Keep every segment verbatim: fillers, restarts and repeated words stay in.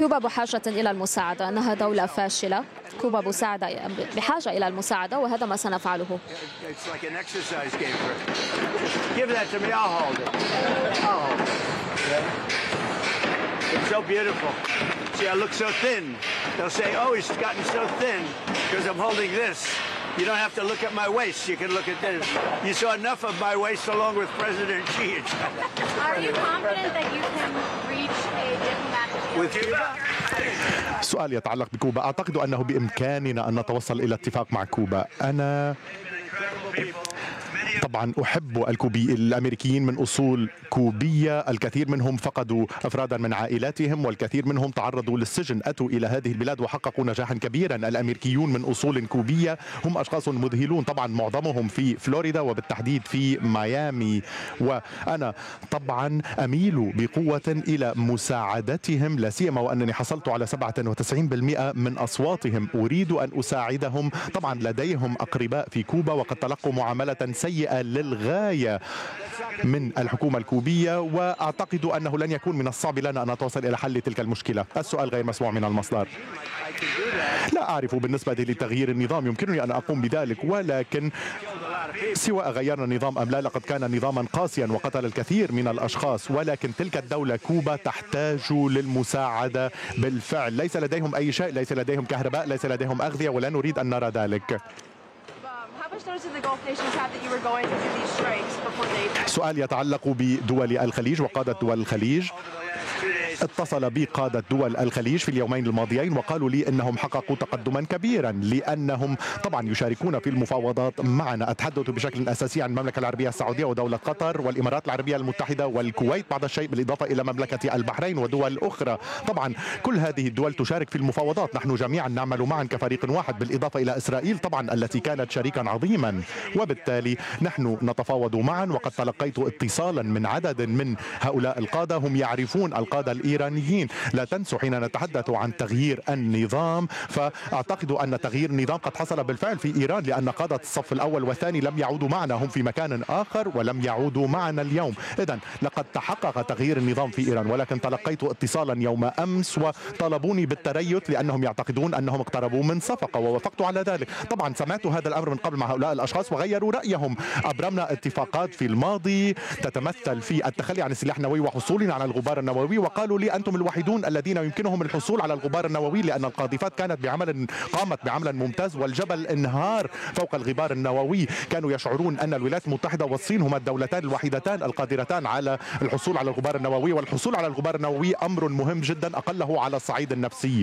كوبا بحاجة إلى المساعدة، أنها دولة فاشلة. كوبا مساعدة بحاجة إلى المساعدة، وهذا ما سنفعله. It's so beautiful. See, I look so thin. They'll say, oh, he's gotten so thin because I'm holding this. You don't have to look at my waist. You can look at this. You saw enough of my waist along with President Xi. Are you confident that you can reach a diplomatic deal With Cuba? سؤال يتعلق بكوبا. أعتقد أنه بإمكاننا أن نتوصل إلى اتفاق مع كوبا. أنا طبعا أحب الكوبي الأمريكيين من أصول كوبية، الكثير منهم فقدوا أفرادا من عائلاتهم والكثير منهم تعرضوا للسجن، أتوا إلى هذه البلاد وحققوا نجاحا كبيرا. الأمريكيون من أصول كوبية هم أشخاص مذهلون، طبعا معظمهم في فلوريدا وبالتحديد في ميامي، وأنا طبعا أميل بقوة إلى مساعدتهم، لا سيما وأنني حصلت على سبعة وتسعين بالمئة من أصواتهم. أريد أن أساعدهم. طبعا لديهم أقرباء في كوبا وقد تلقوا معاملة سيئة للغاية من الحكومة الكوبية، وأعتقد أنه لن يكون من الصعب لنا أن نتوصل إلى حل تلك المشكلة. السؤال غير مسموع من المصدر. لا أعرف بالنسبة لتغيير النظام، يمكنني أن أقوم بذلك، ولكن سواء غيرنا النظام أم لا لقد كان نظاما قاسيا وقتل الكثير من الأشخاص، ولكن تلك الدولة كوبا تحتاج للمساعدة بالفعل. ليس لديهم أي شيء، ليس لديهم كهرباء، ليس لديهم أغذية، ولا نريد أن نرى ذلك. سؤال يتعلق بدول الخليج وقادة دول الخليج. اتصل بي قادة دول الخليج في اليومين الماضيين وقالوا لي انهم حققوا تقدما كبيرا لانهم طبعا يشاركون في المفاوضات معنا. اتحدث بشكل اساسي عن المملكة العربية السعودية ودولة قطر والامارات العربية المتحدة والكويت بعض الشيء، بالاضافة الى مملكة البحرين ودول اخرى. طبعا كل هذه الدول تشارك في المفاوضات، نحن جميعا نعمل معا كفريق واحد، بالاضافة الى اسرائيل طبعا التي كانت شريكا عظيما، وبالتالي نحن نتفاوض معا. وقد تلقيت اتصالا من عدد من هؤلاء القادة، هم يعرفون القادة الإيرانيين. لا تنسوا حين نتحدث عن تغيير النظام فأعتقد أن تغيير النظام قد حصل بالفعل في إيران، لأن قادة الصف الأول والثاني لم يعودوا معنا، هم في مكان آخر ولم يعودوا معنا اليوم. إذن لقد تحقق تغيير النظام في إيران، ولكن تلقيت اتصالا يوم أمس وطلبوني بالتريث لأنهم يعتقدون أنهم اقتربوا من صفقة، ووافقت على ذلك. طبعا سمعت هذا الأمر من قبل مع هؤلاء الأشخاص وغيروا رأيهم. أبرمنا اتفاقات في الماضي تتمثل في التخلي عن السلاح النووي وحصولنا على الغبار النووي، وقالوا لي أنتم الوحيدون الذين يمكنهم الحصول على الغبار النووي، لأن القاذفات كانت بعمل قامت بعمل ممتاز والجبل انهار فوق الغبار النووي. كانوا يشعرون أن الولايات المتحدة والصين هما الدولتان الوحيدتان القادرتان على الحصول على الغبار النووي، والحصول على الغبار النووي أمر مهم جدا أقله على الصعيد النفسي.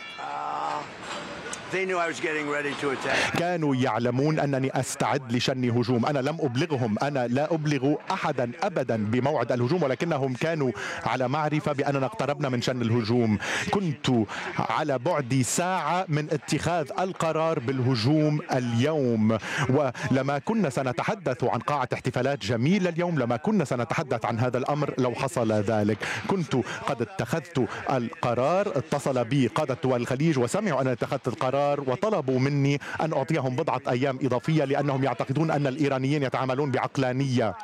كانوا يعلمون أنني أستعد لشن هجوم. أنا لم أبلغهم، أنا لا أبلغ أحدا أبدا بموعد الهجوم، ولكنهم كانوا على معرفة بأننا اقتربنا من شن الهجوم. كنت على بعد ساعة من اتخاذ القرار بالهجوم اليوم، ولما كنا سنتحدث عن قاعة احتفالات جميلة اليوم لما كنا سنتحدث عن هذا الأمر لو حصل ذلك. كنت قد اتخذت القرار. اتصل بي قادة دول الخليج وسمعوا أن اتخذت القرار وطلبوا مني أن أعطيهم بضعة أيام إضافية، لأنهم يعتقدون أن الإيرانيين يتعاملون بعقلانية.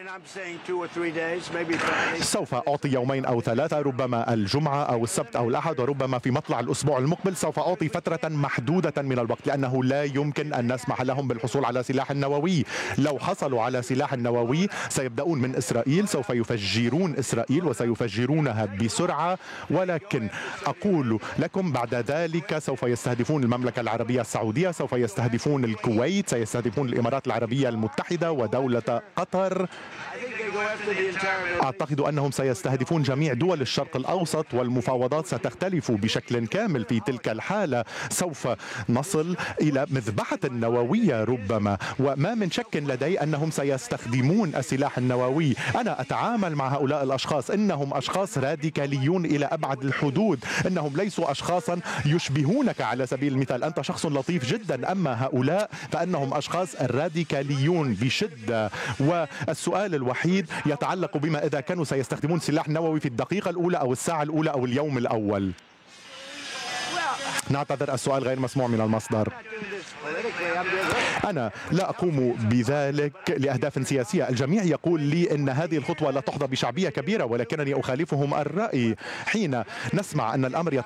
سوف أعطي يومين أو ثلاثة، ربما الجمعة أو السبت أو الأحد، وربما في مطلع الأسبوع المقبل سوف أعطي فترة محدودة من الوقت، لأنه لا يمكن أن نسمح لهم بالحصول على سلاح نووي. لو حصلوا على سلاح نووي سيبدأون من إسرائيل، سوف يفجرون إسرائيل وسيفجرونها بسرعة، ولكن أقول لكم بعد ذلك سوف يستهدفون المملكة العربية السعودية، سوف يستهدفون الكويت، سيستهدفون الإمارات العربية المتحدة ودولة قطر. أعتقد أنهم سيستهدفون جميع دول الشرق الأوسط، والمفاوضات ستختلف بشكل كامل. في تلك الحالة سوف نصل إلى مذبحة نووية ربما، وما من شك لدي أنهم سيستخدمون السلاح النووي. أنا أتعامل مع هؤلاء الأشخاص، إنهم أشخاص راديكاليون إلى أبعد الحدود، إنهم ليسوا أشخاصا يشبهونك على سبيل المثال. أنت شخص لطيف جدا، أما هؤلاء فإنهم أشخاص راديكاليون بشدة. والسؤال الوحيد يتعلق بما إذا كانوا سيستخدمون سلاح نووي في الدقيقة الأولى أو الساعة الأولى أو اليوم الأول. نعتذر، السؤال غير مسموع من المصدر. أنا لا أقوم بذلك لأهداف سياسية. الجميع يقول لي أن هذه الخطوة لا تحظى بشعبية كبيرة، ولكنني أخالفهم الرأي. حين نسمع أن الأمر